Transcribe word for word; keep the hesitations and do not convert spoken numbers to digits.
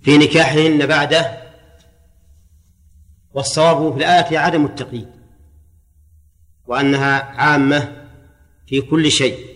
في نكاحهن بعده، والصواب في الآية عدم التقييد، وأنها عامة في كل شيء.